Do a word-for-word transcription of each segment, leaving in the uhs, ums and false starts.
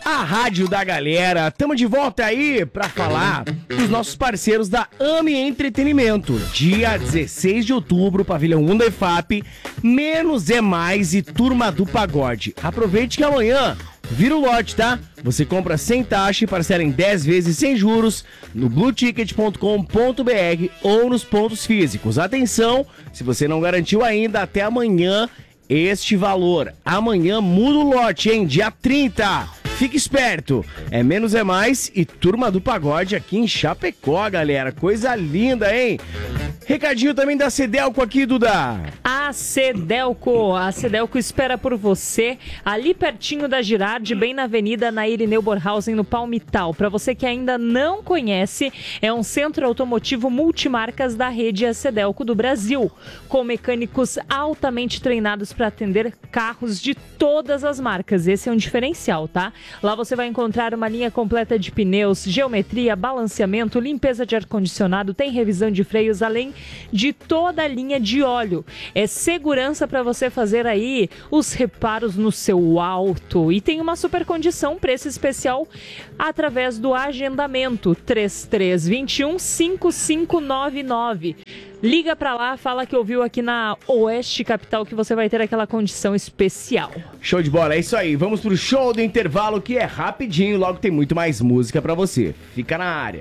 a rádio da galera. Tamo de volta aí pra falar dos nossos parceiros da Ame Entretenimento. Dia dezesseis de outubro, pavilhão um da I F A P, Menos é Mais e Turma do Pagode. Aproveite que amanhã vira o lote, tá? Você compra sem taxa e parcela em dez vezes sem juros no blue ticket ponto com ponto b r ou nos pontos físicos. Atenção, se você não garantiu ainda, até amanhã este valor. Amanhã muda o lote, hein? Dia trinta. Fique esperto. É Menos é Mais e Turma do Pagode aqui em Chapecó, galera. Coisa linda, hein? Recadinho também da Cedelco aqui, Duda. A Cedelco, a Cedelco espera por você ali pertinho da Girardi, bem na avenida Nair Neuborhausen, no Palmital. Para você que ainda não conhece, é um centro automotivo multimarcas da rede A Cedelco do Brasil, com mecânicos altamente treinados para atender carros de todas as marcas. Esse é um diferencial, tá? Lá você vai encontrar uma linha completa de pneus, geometria, balanceamento, limpeza de ar-condicionado, tem revisão de freios, além de toda a linha de óleo. É segurança para você fazer aí os reparos no seu auto. E tem uma super condição, preço especial, através do agendamento três três dois um, cinco cinco nove nove. Liga pra lá, fala que ouviu aqui na Oeste Capital que você vai ter aquela condição especial. Show de bola, é isso aí. Vamos pro show do intervalo que é rapidinho, logo tem muito mais música pra você. Fica na área.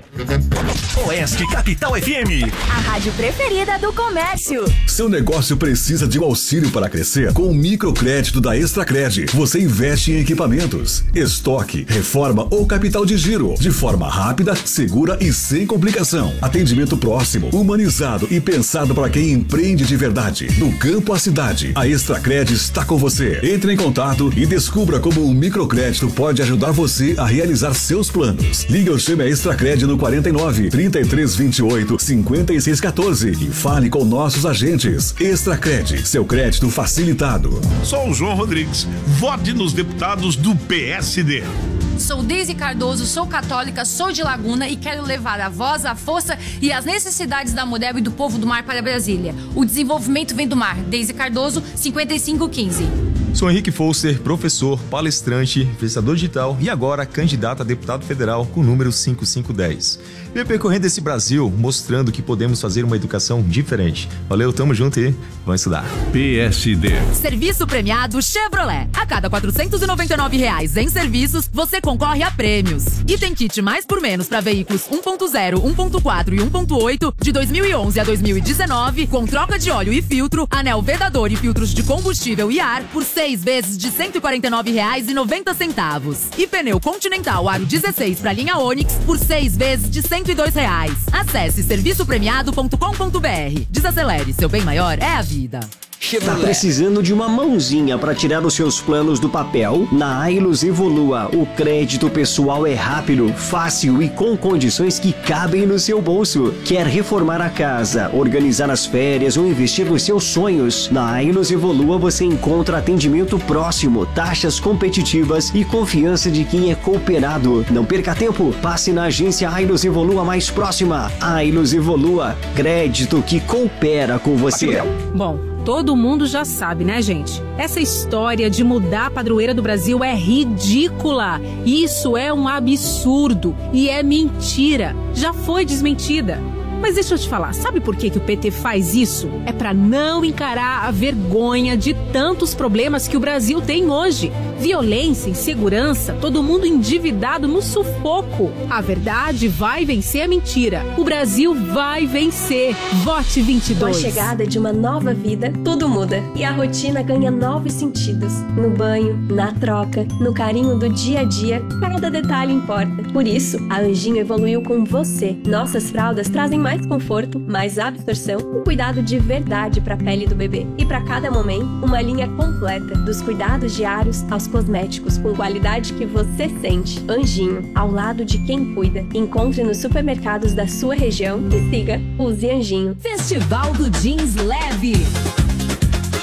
Oeste Capital F M, a rádio preferida do comércio. Seu negócio precisa de um auxílio para crescer? Com o microcrédito da Extracred, você investe em equipamentos, estoque, reforma ou capital de giro, de forma rápida, segura e sem complicação. Atendimento próximo, humanizado e pensado para quem empreende de verdade. Do campo à cidade, a Extracred está com você. Entre em contato e descubra como o microcrédito pode ajudar você a realizar seus planos. Ligue ou chame a Extracred no quarenta e nove, trinta e três vinte e oito, cinquenta e seis quatorze e fale com nossos agentes. Extracred, seu crédito facilitado. Sou o João Rodrigues. Vote nos deputados do P S D. Sou Deise Cardoso, sou católica, sou de Laguna e quero levar a voz, a força e as necessidades da mulher e do povo do mar para Brasília. O desenvolvimento vem do mar. Deise Cardoso, cinquenta e cinco quinze. Sou Henrique Foster, professor, palestrante, influenciador digital e agora candidato a deputado federal com o número cinquenta e cinco dez. Venho percorrendo esse Brasil mostrando que podemos fazer uma educação diferente. Valeu, tamo junto e vamos estudar. P S D. Serviço premiado Chevrolet. A cada quatrocentos e noventa e nove reais em serviços, você concorre a prêmios. E tem kit mais por menos para veículos um ponto zero, um ponto quatro e um ponto oito de dois mil e onze a dois mil e dezenove, com troca de óleo e filtro, anel vedador e filtros de combustível e ar por seis vezes de cento e quarenta e nove reais e noventa centavos. E pneu Continental Aro dezesseis para linha Onix por seis vezes de cento e dois reais. Acesse serviço premiado ponto com ponto b r. Desacelere, seu bem maior é a vida. Tá precisando de uma mãozinha para tirar os seus planos do papel? Na Ailus Evolua, o crédito pessoal é rápido, fácil e com condições que cabem no seu bolso. Quer reformar a casa, organizar as férias ou investir nos seus sonhos? Na Ailus Evolua você encontra atendimento próximo, taxas competitivas e confiança de quem é cooperado. Não perca tempo, passe na agência Ailus Evolua mais próxima. Ailus Evolua, crédito que coopera com você. Bom, todo mundo já sabe, né, gente? Essa história de mudar a padroeira do Brasil é ridícula. Isso é um absurdo e é mentira. Já foi desmentida. Mas deixa eu te falar, sabe por que, que o P T faz isso? É pra não encarar a vergonha de tantos problemas que o Brasil tem hoje. Violência, insegurança, todo mundo endividado no sufoco. A verdade vai vencer a mentira. O Brasil vai vencer. Vote vinte e dois. Com a chegada de uma nova vida, tudo muda. E a rotina ganha novos sentidos. No banho, na troca, no carinho do dia a dia, cada detalhe importa. Por isso, a Anjinho evoluiu com você. Nossas fraldas trazem mais conforto, mais absorção, um cuidado de verdade para a pele do bebê. E para cada momento, uma linha completa, dos cuidados diários aos cosméticos, com qualidade que você sente. Anjinho, ao lado de quem cuida. Encontre nos supermercados da sua região e siga Use Anjinho. Festival do Jeans Leve.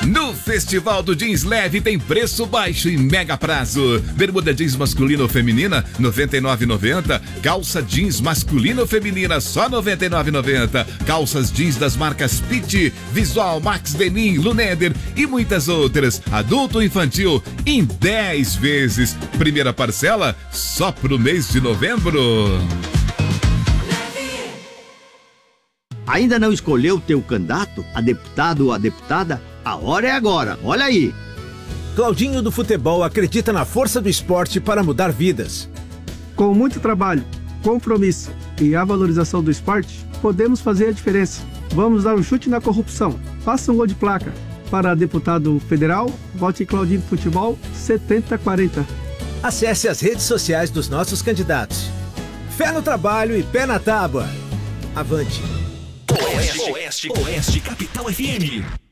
No Festival do Jeans Leve tem preço baixo e mega prazo. Bermuda jeans masculina ou feminina, noventa e nove reais e noventa centavos. Calça jeans masculina ou feminina, só noventa e nove reais e noventa centavos. Calças jeans das marcas Pitt, Visual, Max Denim, Luneder e muitas outras. Adulto ou infantil em dez vezes. Primeira parcela só pro mês de novembro. Ainda não escolheu teu candidato, a deputado ou a deputada? A hora é agora, olha aí. Claudinho do Futebol acredita na força do esporte para mudar vidas. Com muito trabalho, compromisso e a valorização do esporte, podemos fazer a diferença. Vamos dar um chute na corrupção. Faça um gol de placa. Para deputado federal, vote em Claudinho do Futebol setenta quarenta. Acesse as redes sociais dos nossos candidatos. Fé no trabalho e pé na tábua. Avante. Oeste, Oeste, Oeste Capital F M.